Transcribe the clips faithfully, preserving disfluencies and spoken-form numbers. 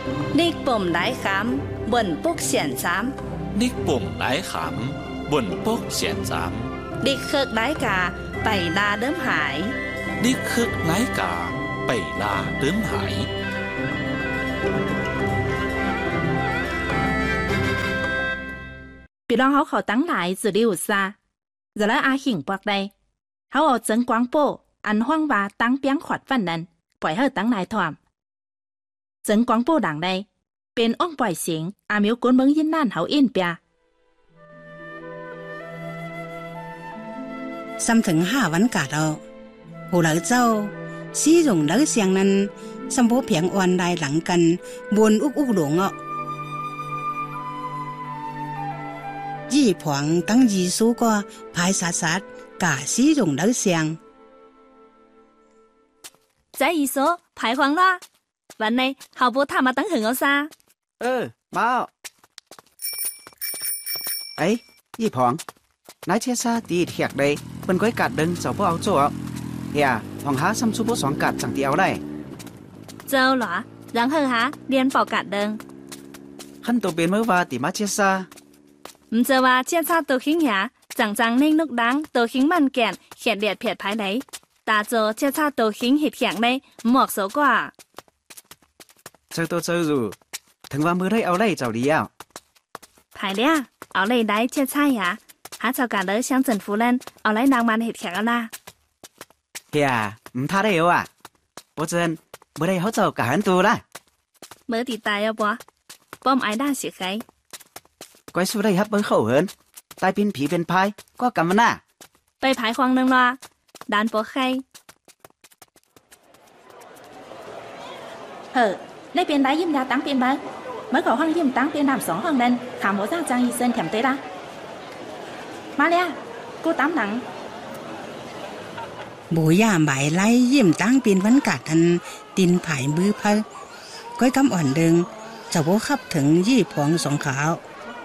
Nick bùm lái khám, buồn bốc xiển giám. Nick bùm lái khám, buồn bốc xiển giám. Nick khước lái cả, bảy la đớm hải. Nick khước lái cả, bảy la đớm hải. พี่น้องเขาเขาตั้งหลายสุดิวซาจะแล้วอาหิงปากใดเขาเอาจังกวางโป้อันห้องว่าตั้งเปียงขวัดฟันนั้นปล่อยให้ตั้งนายถอมจังกวางโป้ดังใดเป็นอ้องปล่อยเสียงอามิวกุนเมืองยินนั่นเขาอินเปียซ้ำถึงห้าวันกาดเอาผู้เหล่าเจ้าสีหลงเหล่าเสียงนั้นซ้ำโบเพียงอ่อนได้หลังกันบนอุกอุกหลงอ่ะยี่ผวงตั้งยีสู้ก็ภายสาสาดกาสีหลงเหล่าเสียงใจอีโซภายหวังละวันนี้เขาโบทำมาตั้งหึงเอาซาเออมาไอ้ยี่ผวงนายเชซ่าตีเถียกได้เป็นก้อยกัดดึงเจ้าพวกเอาโจ้เฮียผองหาซ้ำซุปพวกสองกัดจังตีเอาได้เจ้าเหรอยังเหรอฮะเรียนปอกัดดึงขั้นตัวเป็นเมื่อวาตีมาเชซ่า唔就話接差到輕呀，陣陣拎碌等到輕蚊鏡，血裂撇排你，但做接差到輕血強呢，唔學數啩。 做到做住，同話冇得เอา嚟就嚟啊。 排咧，เอา嚟嚟接差呀，下就揀到鄉鎮夫人，เอา嚟浪漫血強啦。 係啊，唔睇得有啊，我真冇得好做揀到啦。 冇地帶啊噃，幫挨打食佢。 ก้อยสู้ได้ฮับเบิ้งเข้าเหินตายเป็นผีเป็นพายก็กำมันน่ะไปผายควางนึงละดันปอใครเฮ้อในเป็นได้ยิ้มยาตั้งเป็นบ้างเมื่อก่อนห้องยิ้มตั้งเป็นดำสองห้องนั้นขามหัวจ้างจางอีเซนแถมเตะละมาเลยกูตามหนังบุยาหมายไล่ยิ้มตั้งเป็นวันกัดอันตินผายมือเพอก้อยกำอ่อนเดิงจะโบขับถึงยี่ผวงสองขาว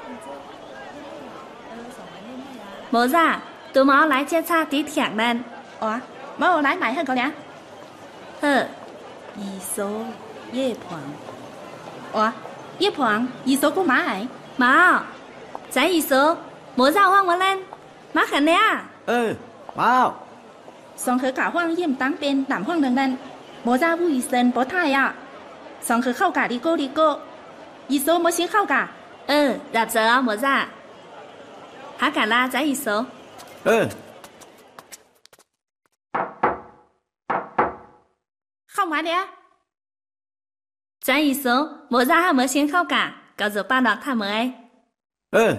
冇咋，都冇來接差啲甜呢。哦，冇來買香港呀。呵，二手葉盤。哦，葉盤二手กู買。冇，仔二手冇咋慌我咧，買緊咧。 เออ冇。 上去搞慌鹽當邊南慌等等，冇咋烏醫生不太呀。上去เข้า㗎啲高啲高，二手冇先เข้า㗎。嗯，入咗啊冇咋。หากาลาใจอีโซเออเข้ามาเดี๋ยวใจอีโซโมซ่าเมื่อเชียงเข้ากะก็จะป้าดอกท่าเมื่อเออ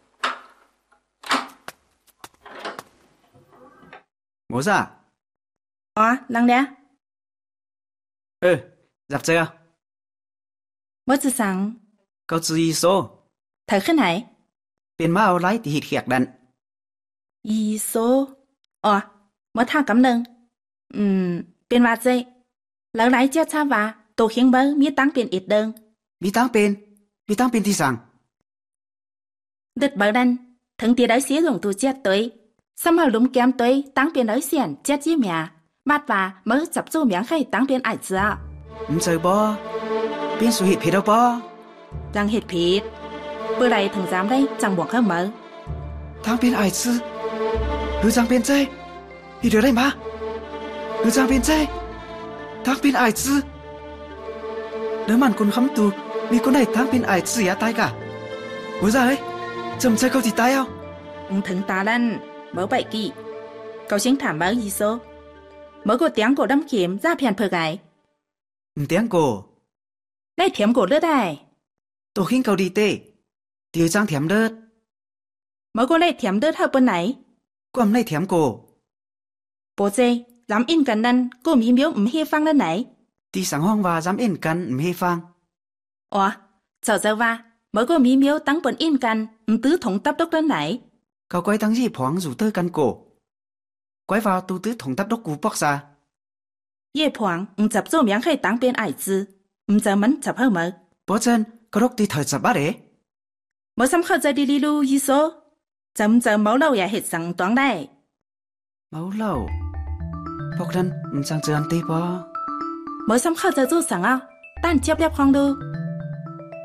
โมซ่าอ๋อลังเดียวเออจับเจอเมื่อจะสั่งก็จะอีโซเธอขึ้นไหนเป็นมาเอาไล่ตีหิดเขียกดันอีโซอ๋อเมื่อท่ากำเนิงอืมเป็นว่าเจแล้วไล่เจ้าชาว่าตัวเขียงเบอร์มีตั้งเป็นอีกเดิงมีตั้งเป็นมีตั้งเป็นที่สั่งเด็ดเบอร์ดันถึงตีได้เสียหลงตัวเจ็ดตัวสมัยลุมแกมตัวตั้งเป็นได้เสียนเจ็ดยี่เมียบาดว่าเมื่อจับจู้เมียงให้ตั้งเป็นไอเจ้า唔做บ่เป็นสุหิดผิดเอาบ่จังเหตุผิดเมื่อไรถึงจำได้จังบอกเขาเมื่อทางเป็นไอซ์หรือจังเป็นใจอีเดียวได้มาหรือจังเป็นใจทางเป็นไอซ์เนื้อมันคนคำตูมีคนไหนทางเป็นไอซ์อย่าตายกะหัวใจจำใจเขาติดตายเอาถึงตาลั่นเมื่อไปกี่เขาเชียงถามเมื่อยีโซเมื่อกูเตียงกูดำเข็มจ้าเพียนเพื่อไงเตียงกูได้เถียมกูเลือดได้ตัวขิงเขาดีเต้เดี๋ยวจังเถียมเลือดเมื่อกูได้เถียมเลือดเท่าเป็นไหนกูไม่ได้เถียมกูโปเจจำอินกันนั่นกูมีเมียวไม่ให้ฟังแล้วไหนที่สังห้องว่าจำอินกันไม่ให้ฟังอ๋อเจ้าเจ้าว่าเมื่อกูมีเมียวตั้งเป็นอินกันไม่ตื้อถงตับดอกแล้วไหนเขาก้อยตั้งยี่ผองสู่ตื้อกันกูก้อยว่าตูตื้อถงตับดอกกูปอกซายี่ผองไม่จับโจมยังให้ตั้งเป็นไอจื้อไม่จะมันจับเพิ่มมั้งปอเจนก็รกตีเถิดจับบ้าเด้เมื่อสำคัญใจดีลีลูยีโซจำจะเมาเหล้าอย่าเหตุสั่งตวงได้เมาเหล้าพวกนั้นมันจังเจออันตีปอเมื่อสำคัญใจจู้สั่งอ่ะต้านเจี๊ยบเรียบคลองดู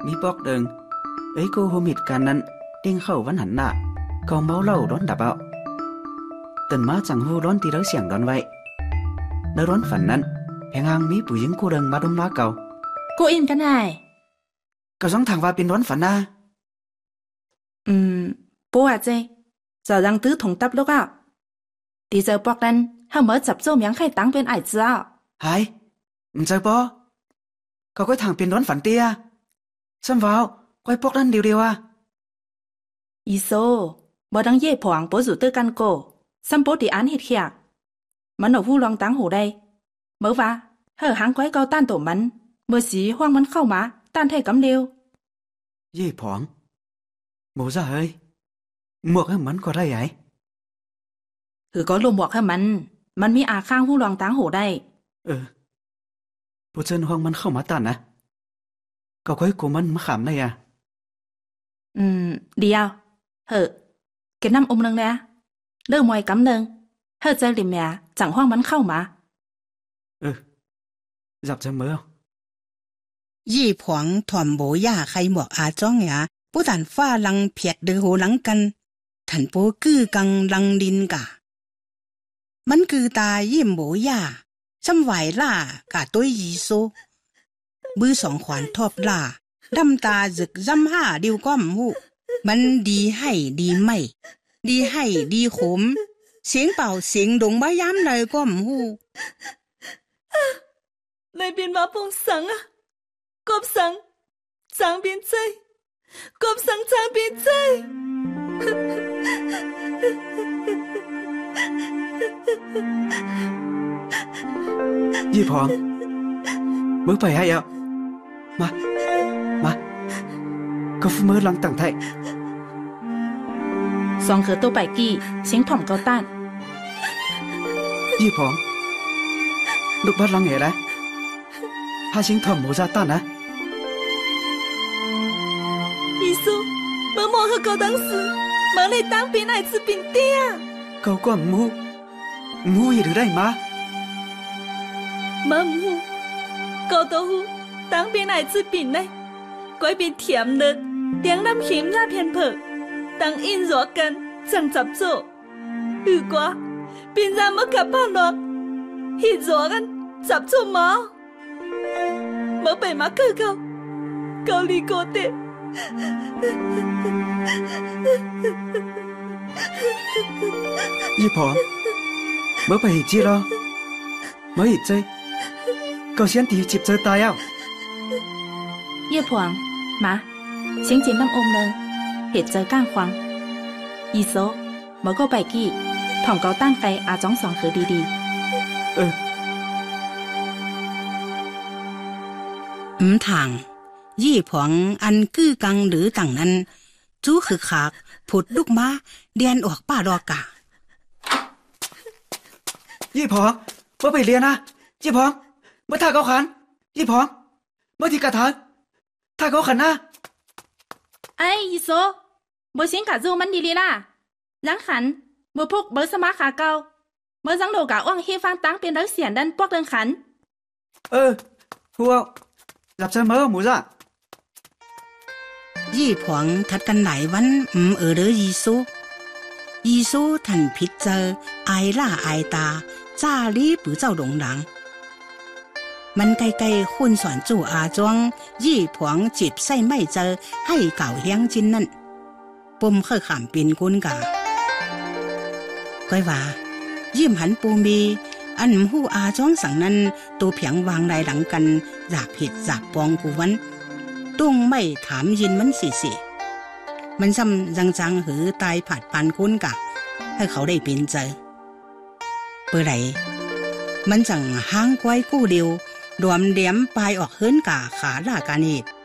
มีปอกเดิงไอ้กูโฮมิดกันนั้นเด้งเข้าวันหันหน้าก็เมาเหล้าร้อนดับเอาตื่นมาจังหูร้อนตีแล้วเสียงร้อนไว้ในร้อนฝันนั้นแพงางมีผู้หญิงกูเดิงมาดมล้าเก่า Cô yên cái này. Cậu giống thằng vào bên đoán phản à? Ừm, bố à dê. Giờ đang tứ thùng tập lúc ạ. Đi giờ bọc đàn, hả mở chập dô miếng khai tăng bên ải chứ ạ. Hãy, mình chơi bó. Cậu có thằng bên đoán phản tì à? Xâm vào, quay bọc đàn điều điều à? Ý xô, bố đang dê phỏng bố rủ tư căn cổ. Xâm bố đi án hịt khạc. Mẫn ở vu lòng táng hổ đây. Mỡ va, hở háng quái cao tan tổ mẫn. Mơ xí hoang mẫn khâu má, tan thay cắm liêu. Dê phỏng. Bố ra ơi. Muộc hả mẫn có đây ấy? Hử có lô muộc hả mẫn. Mẫn mi à khang vu lòng táng hổ đây. Ừ. Bố chân hoang mẫn khâu má tàn à? Cậu quấy của mẫn má khảm này à? Ừm, đi ao. Hử, cái năm ôm nâng nè. Lơ ngoài cắm nâng. Hở chơi lì mẹ, chẳng hoang mẫn khâu má. Ừ. Dọc chân mơ không? ยี่ผวงถ่อมโบย่าใครหมวกอาจ้องหยาผู้ตันฟ้าลังเพียดเดือโหหลังกันถันโปกื้อกังลังดินกะมันคือตายิ้มโบย่าซ้ำไหวล่ากะตัวยีโซมือสองขวานทอบล่าดำตาจึกจำห้าดิวก้อมหูมันดีให้ดีไม่ดีให้ดีขมเสียงเป่าเสียงดงบ้าย้ำเลยก้อมหู Lời biên báo bông sáng à? Cốp sáng, sáng biên chơi. Cốp sáng, sáng biên chơi. Dì Phỏng. Mơ phải hay ạ? Mà, mà. Cậu phu mơ lăng tặng thạy. Xong khởi tô bài kỳ, xính thỏng cao tàn. Dì Phỏng. Lúc bắt lăng nghề đấy. Hai sinh thầm mô ra tàn á. Ý xu, mơ mô hơ cậu đáng xử. Mơ này tăng biến ải chứ bình tia. Cậu có mù. Mù gì được đây mà. Mơ mù. Cậu tố hù, tăng biến ải chứ bình này. Quay bị thiểm nực. Tiếng năm khiếm ra phiền phở. Tăng in rõ cần, chẳng chập chỗ. Ừ quá, bình ra mất cả bao lọt. Hít rõ cần, chập chỗ máu. Mơ bày má cơ cậu. Cậu đi cô tệ. Dì Phỏng. Mơ bày hít chi lo. Mơ hít chơi. Cậu xem tí chịp chơi tay ảo. Dì Phỏng, má. Xính chín năm ôm nâng. Hít chơi càng khoáng. Ý số, mơ có bài kỳ. Thỏng có tan cây à giống sòng khởi đi đi. Ừ. อืมทางยี่ผวงอันกื้อกังหรือต่างนั้นจู้คือขากผุดลูกม้าเดียนออกป่าดอกกะ Dì Phỏng. Mơ bày liền à? Dì Phỏng. Mơ thả cao khán. Dì Phỏng. Mơ thì cả tháng. Thả cao khán à? Ai, ý số. Bố xính cả dù mắn đi đi là. Lắng khắn. Bố phúc bố xa má khá cao. Bố răng đồ cả oang hi phang tăng biến đấng xiển đân bốc đơn khắn. Ừ. Hù ạ. Dạp chân mơ mù ra. ยี่ผวงทัดกันหลายวันอืมเออเด้อยีซูยีซูทันพิจเจอไอล่าไอตาจ้าลีปือเจ้าหลงหลังมันไกลๆคุณสอนจู่อาจวงยี่ผวงจีบใส่ไม่เจอให้เก่าเฮียงจินนั่นปุ่มเคยขำปีนกุนกาก้อยว่ายิ้มหันปูมีอันหูอาจ้องสั่งนั้นตัวเพียงวางรายหลังกันจากผิดจากปองกูวันตุ้งไม่ถามยินมันสิสิมันซ้ำจังจังหือตายผัดปันคุ้นกะให้เขาได้เป็นเจอเปื่อไรมันจังห้างก้อยกู้เดียวรวมเดียมปลายออกเฮินกะขาล่าการเหตุ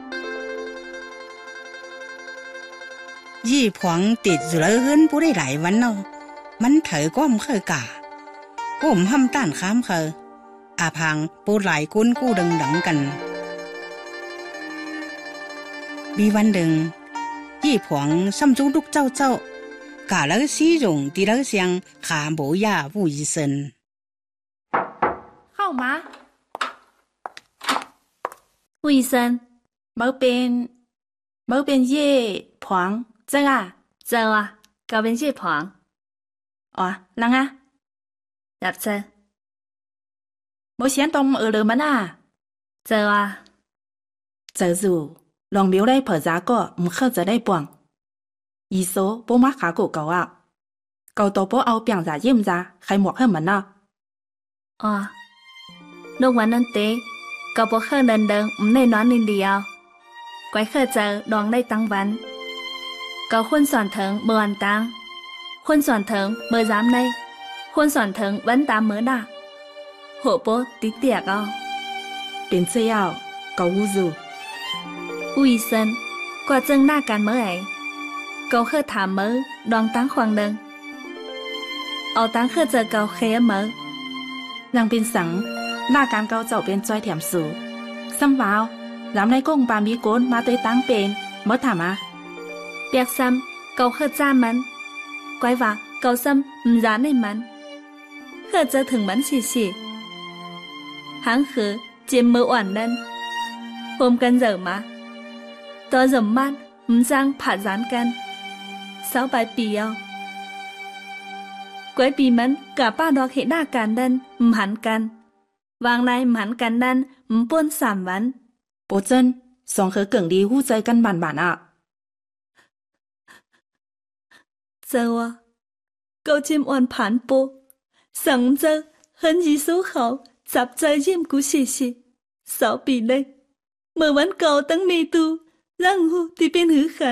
ยี่ผวงติดอยู่แล้วเฮินผู้ได้หลายวันเนาะมันเถอก้อมเคยกะก้มห้ำต้านข้ามเคยอาพังปูหลายกุ้นกู้ดึงดังกันมีวันหนึ่งยี่ผวงซ้ำจูลูกเจ้าเจ้ากะแล้วซีหงตีแล้วเสียงขาโบย่าผู้ยีเซินเข้ามาผู้ยีเซินเมื่อเป็น mới bên dê phóng giờ à giờ à cao bên dê phóng ờ lăng à đạp giờ mới xén tông ở lờ mắn à giờ à giờ dù lòng miếu đây phở giá có唔khơ giờ đây buông ý số bố má khá cổ cầu ạ cầu tổ bố ao biang giả diêm ra khai muộc hơn mắn à ờ lúcวันนั้นเต้ก็บ่เคยเดินเดิน唔ได้นอนนิดเดียวก้อยเคยเจอดองได้ตั้งวันก็คนสอนถึงเมื่อวันตั้งคนสอนถึงเมื่อย้ำได้คนสอนถึงวันตามเมื่อด่าหัวโป๊ติเตียกเอาเป็นเสี่ยวcầu u dù อุ้ยเซนกว่าจึงหน้ากันเมื่อไหร่ก็เคยถามเมื่อดองตั้งควางเดิงเอาตั้งเคยเจอเกาเคยเมื่อ rằng bên sẵn là cán cao dậu bên choi thèm sủ xâm vào dám lấy công bà mỹ cốn mà tới tăng bên mới thảm à เปียกซ้ำเกาเคยจ้ามันก้อยว่าเกาซ้ำมร้านในมันเคยเจอถึงมันฉีฉีหางคือเจียมมืออ่อนนั่นรวมกันเจอมาตัวสมบัติมจ้างผ่าร้านกันสาวปลายปีเอาก้อยปีมันกับป้าดอกเห็นหน้ากันดันมหันกันวางในมหันกันดันมป้นสามวัน bố chân song khớ cẩn đi hút dây căn bản bản ạ เจอว่าเกาจิมอ่อนผ่านโปสังเจอเห็นยีสู้เขาจับใจยิ้มกูชิชิสาวปีเลยเมื่อวันเก่าตั้งมีตูร่างหูที่เป็นหือขัน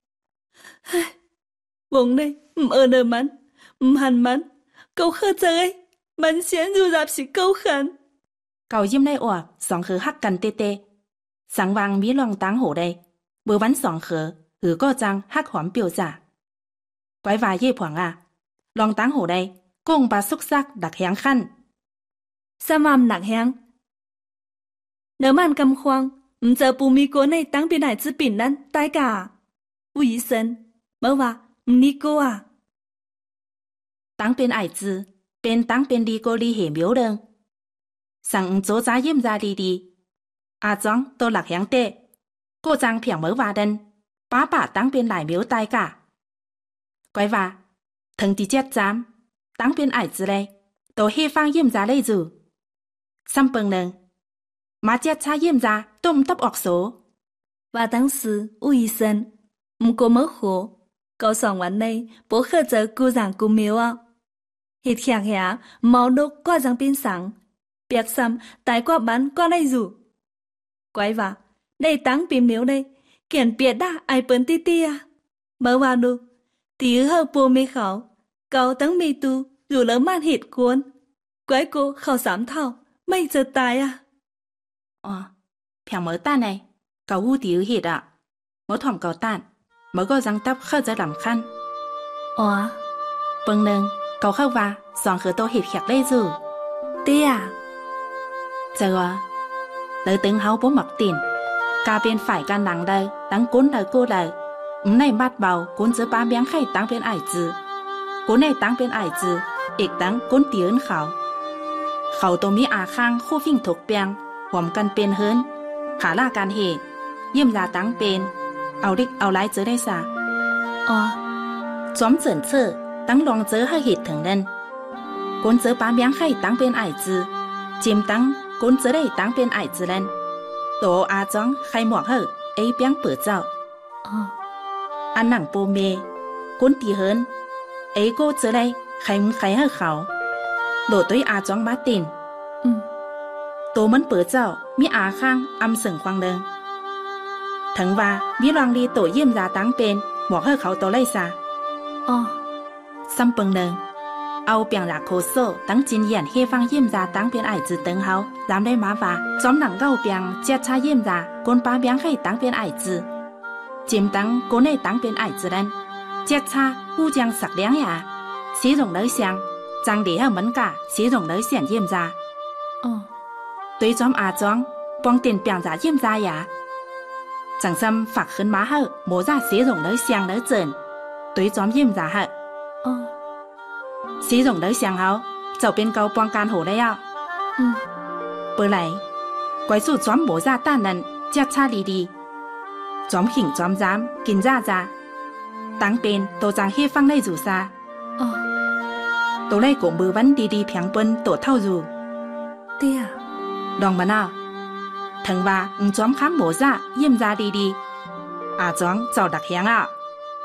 วงในมเออเดมันมหันมันเกาเข้าใจมันเสียนอยู่รับสิเกาขัน cầu diêm này ủa song khớ hắc cần tê tê sáng vàng mỹ lòng táng hổ đây bữa bắn song khớ hử có trang hắc hoám biểu giả quái vài dê phỏng à lòng táng hổ đây cùng bà xúc sắc đặc háng khăn สมามหนักแฮงเนื้อมันกำควงมเจอปูมีโกในตั้งปีไหนจะปิ่นนั้นตายกะอุยเซนเมื่อว่ามนี่โกอ่ะ tăng bên ải tư bên tăng bên đi cô đi hệ miếu đơn sang chỗ giá diêm ra đi đi à chóng tôi lạc háng tệ cô trang phiền mới vào đân bá bả tăng bên lại miếu tai cả quái và thằng tí chết dám tăng bên ải tư đây tôi hệ phang diêm ra đây dù xăm bừng nâng mà chết cha diêm ra tôm tấp ọc số ว่าตั้งสื่ออุยเซนมกูเมื่อหัวก็สองวันในโป๊เคยเจอกูจังกูเมียวอ่ะเหตุแข็งแหงเมาดกก็จังเป็นสังเปียกซ้ำตายกว่าบันก็ได้อยู่ก้อยว่าได้ตั้งปีเมียวได้เขียนเปียดด่าไอเปิ้นตี้ตี้อ่ะเมื่อวานดูตีเฮาปูไม่เขาเกาตั้งมีตูอยู่แล้วมันเหตุกวนก้อยกูเขาสามเท่าไม่เจอตายอ่ะ ờ phiền mới tan này cầu u tiểu hiệt ạ mới thỏm cầu tan mới có răng tắp khơi ra làm khăn อ๋อ bưng nâng cầu khâu va sòng khởi tô hiệt khạc đây dù เตี้ย giờ à tới tiếng háo bố mặc tiền ca bên phải can nắng đây tăng cuốn đời cô đời ấm này bắt bầu cuốn giữa ba miếng khay tăng bên ải chữ cuốn này tăng bên ải chữ ịch tăng cuốn tiếng khảo khảo tô mi à khang khu phình thuộc bèngหวมกันเป็นเฮิรนขาล่าการเหตุเยี่ยมยาตั้งเป็นเอาดิกเอาไล่เจอได้สะอ๋อจอมเจินเจอตั้งลองเจอให้เหตุถึงนั้นกวนเจอป้าเมียงให้ตั้งเป็นไอจือจิมตั้งกวนเจอได้ตั้งเป็นไอจือนั้นโตอาจ้องใครหมวกเหอะไอเปียงเปิดเจ้าอ๋ออันหนังโปเมกวนตีเฮิรนไอโกเจอได้ใครมึงใครให้เขาโหลดด้วยอาจ้องมาตินอืมตัวมันเปิดเจ้ามีอาข้างอำเสิงควางเดิงถึงว่ามีรองดีตัวเยี่ยมยาตั้งเป็นหมวกให้เขาตัวไล่ซาอ๋อซ้ำเปิงเดิงเอาเปียงหลักโคโซ่ตั้งจินเหยียนเฮฟังเยี่ยมยาตั้งเป็นไอจืดเติงเฮาจำได้มาว่าจอมหนังเก้าเปียงเจ็ดชาเยี่ยมยากวนป้าเปียงให้ตั้งเป็นไอจืดจิมตั้งกวนให้ตั้งเป็นไอจืดนั้นเจ็ดชาผู้จังสักเลี้ยงยาสีหลงเนื้อเสียงจังเดียวเหมือนกะสีหลงเนื้อเสียนเยี่ยมยาอ๋อ đối chóm à chóng bong tiền biang giả yếm ra ya chẳng xăm phạc khấn má hợ mố ra xế rồng đới xiang đới trơn đối chóm yếm ra hợ อ๋อ xế rồng đới xiang hao chậu bên cầu bong can hổ đây à อืม bữa lại quái sụt chóm bố ra tan nần chặt cha đi đi 裝行裝站見咋咋，當邊都將血放在住沙， 哦， 都來共無穩地地平本多透住， 對啊， lòng mà nào, thằng ba唔裝khám mổ ra, yếm ra đi đi, à裝找đặc hiệu à.